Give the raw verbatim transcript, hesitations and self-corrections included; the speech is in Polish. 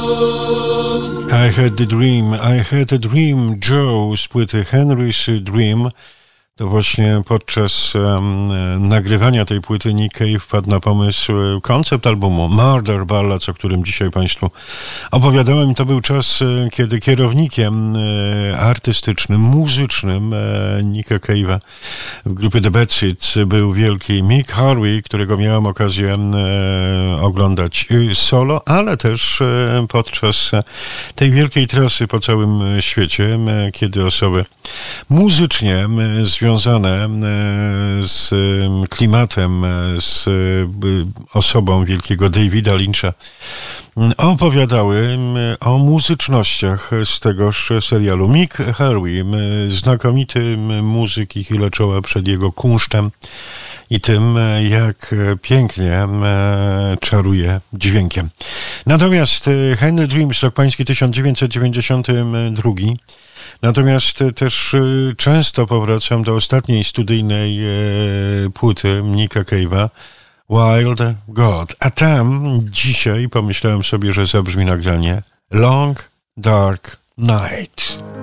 I had the dream, I had a dream, Joe z płyty Henry's Dream. To właśnie podczas um, nagrywania tej płyty Nick Cave wpadł na pomysł koncept albumu Murder Ballads, o którym dzisiaj Państwu opowiadałem. To był czas, kiedy kierownikiem e, artystycznym, muzycznym e, Nicka Cave'a w grupie The Bad Seeds był wielki Mick Harvey, którego miałem okazję e, oglądać solo, ale też e, podczas tej wielkiej trasy po całym świecie, e, kiedy osoby muzycznie e, związane związane z klimatem, z osobą wielkiego Davida Lyncha opowiadały o muzycznościach z tegoż serialu. Mick Harvey, znakomity muzyk i chylę czoła przed jego kunsztem i tym, jak pięknie czaruje dźwiękiem. Natomiast Henry Dreams, rok pański tysiąc dziewięćset dziewięćdziesiąty drugi. Natomiast też często powracam do ostatniej studyjnej płyty Nicka Cave'a, Wild God. A tam dzisiaj pomyślałem sobie, że zabrzmi nagranie Long Dark Night.